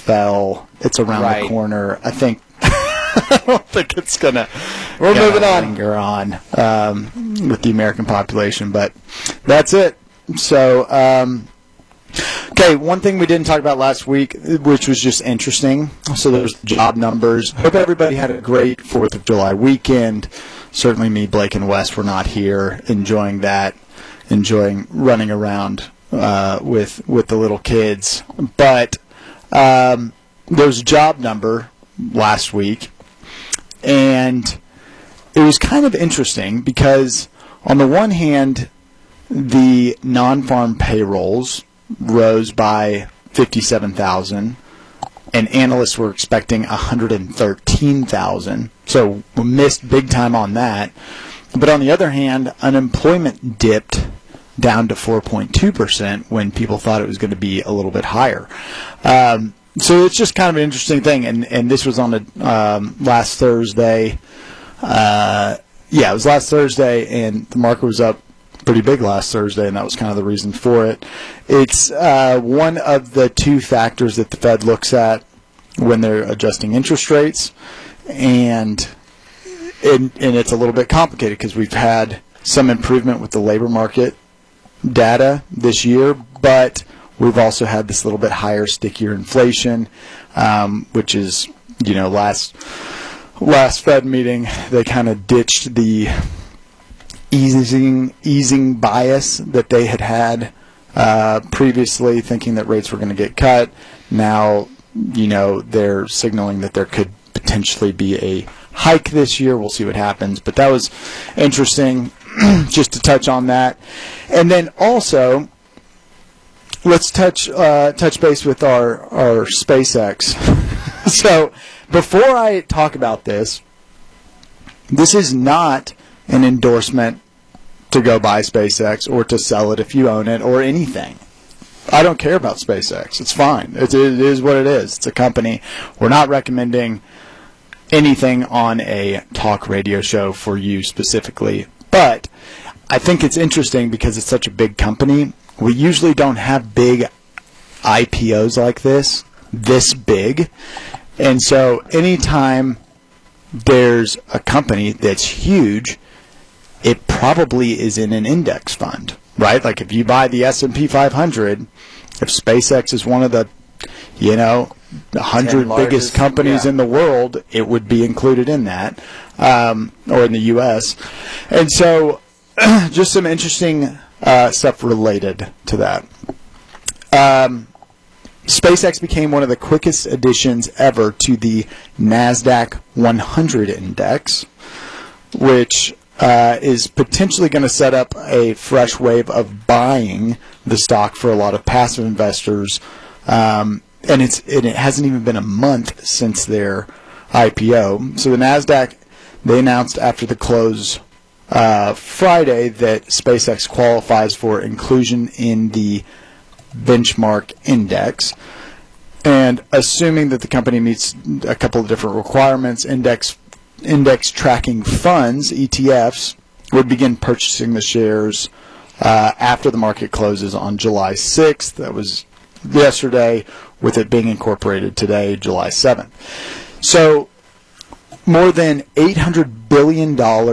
fell. It's around the corner. I think I don't think it's gonna. We're moving on. Linger on with the American population, but that's it. So, okay, one thing we didn't talk about last week, which was just interesting. So there's job numbers. Hope everybody had a great 4th of July weekend. Certainly me, Blake, and Wes were not here, enjoying that, enjoying running around with the little kids. But there was a job number last week, and it was kind of interesting because on the one hand, the non-farm payrolls rose by 57,000, and analysts were expecting 113,000. So we missed big time on that. But on the other hand, unemployment dipped down to 4.2% when people thought it was going to be a little bit higher. So it's just kind of an interesting thing. And this was on last Thursday. It was last Thursday, and the market was up pretty big last Thursday, and that was kind of the reason for it. It's one of the two factors that the Fed looks at when they're adjusting interest rates, and it's a little bit complicated because we've had some improvement with the labor market data this year, but we've also had this little bit higher, stickier inflation, which is, last Fed meeting, they kind of ditched the easing bias that they had previously, thinking that rates were going to get cut. Now, they're signaling that there could potentially be a hike this year. We'll see what happens. But that was interesting just to touch on that. And then also, let's touch base with our SpaceX. So before I talk about this is not an endorsement to go buy SpaceX or to sell it if you own it or anything. I don't care about SpaceX. It's fine. It is what it is. It's a company. We're not recommending anything on a talk radio show for you specifically. But I think it's interesting because it's such a big company. We usually don't have big IPOs like this big. And so anytime there's a company that's huge, it probably is in an index fund, right? Like if you buy the S&P 500, if SpaceX is one of the, 100 biggest companies in the world, it would be included in that, or in the U.S. And so just some interesting stuff related to that. SpaceX became one of the quickest additions ever to the NASDAQ 100 index, which is potentially going to set up a fresh wave of buying the stock for a lot of passive investors. And it hasn't even been a month since their IPO. So the NASDAQ, they announced after the close Friday that SpaceX qualifies for inclusion in the benchmark index, and assuming that the company meets a couple of different requirements, index tracking funds, ETFs, would begin purchasing the shares after the market closes on July 6th. That was yesterday, with it being incorporated today, July 7th. So more than $800 billion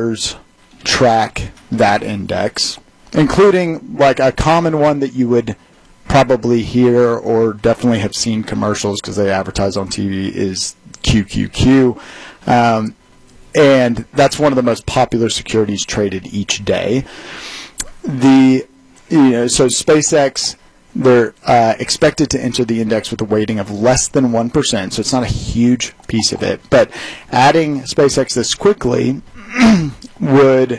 track that index, including like a common one that you would probably hear or definitely have seen commercials because they advertise on TV is QQQ. And that's one of the most popular securities traded each day. So SpaceX, they're expected to enter the index with a weighting of less than 1%, so it's not a huge piece of it. But adding SpaceX this quickly would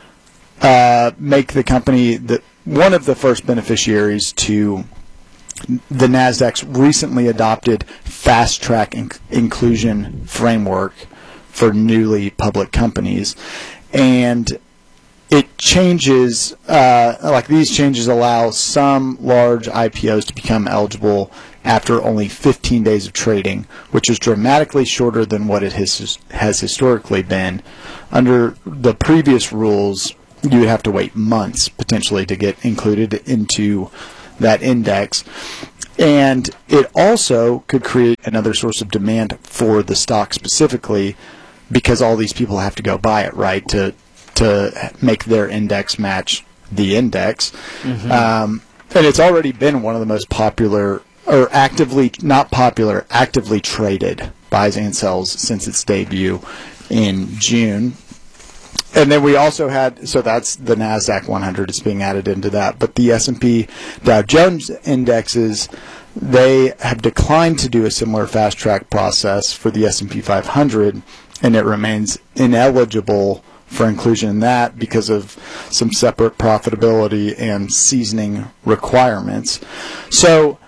make the company one of the first beneficiaries to the NASDAQ's recently adopted fast-track inclusion framework for newly public companies. And it changes, these changes allow some large IPOs to become eligible after only 15 days of trading, which is dramatically shorter than what it has historically been. Under the previous rules, you would have to wait months potentially to get included into that index. And it also could create another source of demand for the stock specifically, because all these people have to go buy it, right, to make their index match the index. And it's already been one of the most popular, or actively traded buys and sells since its debut in June. And then we also had, so that's the NASDAQ 100 is being added into that. But the S&P Dow Jones indexes, they have declined to do a similar fast track process for the S&P 500, and it remains ineligible for inclusion in that because of some separate profitability and seasoning requirements. So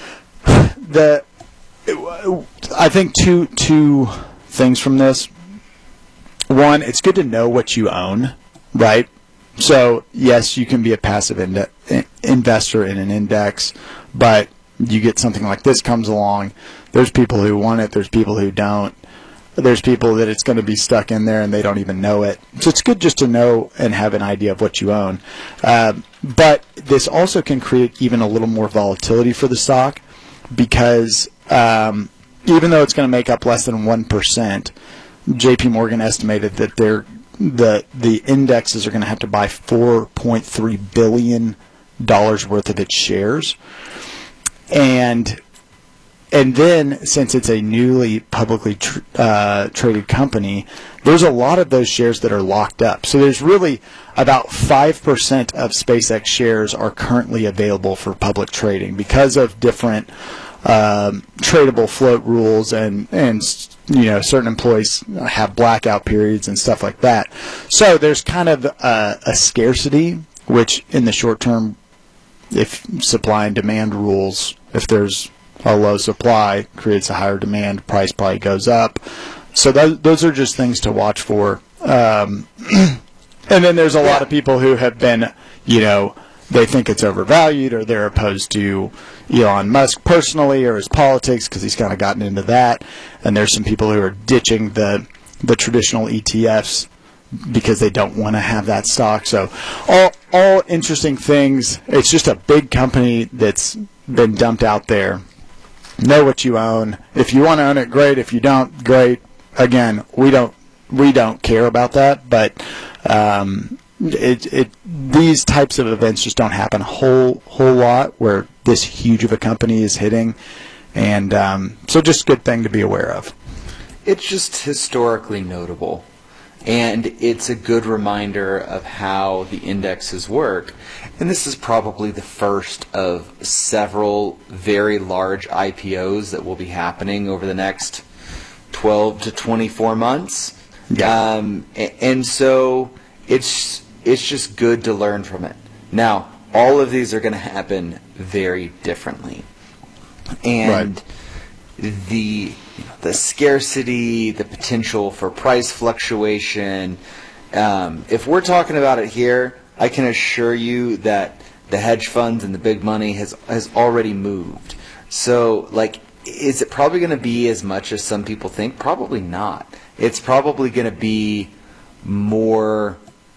I think two things from this. One, it's good to know what you own, right? So yes, you can be a passive investor in an index, but you get something like this comes along. There's people who want it. There's people who don't. There's people that it's going to be stuck in there and they don't even know it. So it's good just to know and have an idea of what you own. But this also can create even a little more volatility for the stock, because even though it's going to make up less than 1%, JP Morgan estimated that the indexes are going to have to buy $4.3 billion worth of its shares. And then, since it's a newly publicly traded company, there's a lot of those shares that are locked up. So there's really about 5% of SpaceX shares are currently available for public trading because of different tradable float rules, and certain employees have blackout periods and stuff like that. So there's kind of a scarcity, which in the short term, if supply and demand rules, if there's a low supply, creates a higher demand, price probably goes up. So those are just things to watch for. And then there's a lot of people who have been, they think it's overvalued, or they're opposed to Elon Musk personally or his politics because he's kind of gotten into that. And there's some people who are ditching the traditional ETFs because they don't want to have that stock. So all interesting things. It's just a big company that's been dumped out there. Know what you own. If you want to own it, great. If you don't, great. Again, we don't care about that, but these types of events just don't happen a whole lot where this huge of a company is hitting, and so just a good thing to be aware of. It's just historically notable, and it's a good reminder of how the indexes work. And this is probably the first of several very large IPOs that will be happening over the next 12 to 24 months. Yeah. And so it's just good to learn from it. Now, all of these are going to happen very differently. And the scarcity, the potential for price fluctuation, if we're talking about it here, I can assure you that the hedge funds and the big money has already moved. So, is it probably going to be as much as some people think? Probably not. It's probably going to be more,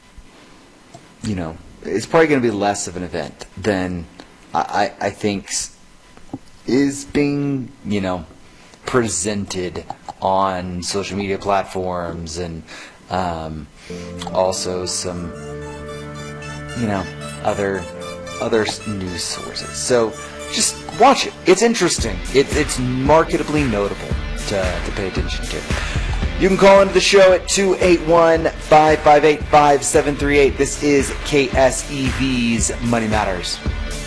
it's probably going to be less of an event than I think is being, presented on social media platforms, and also some, other news sources. So just watch it. It's interesting. It's marketably notable to pay attention to. You can call into the show at 281-558-5738. This is KSEV's Money Matters.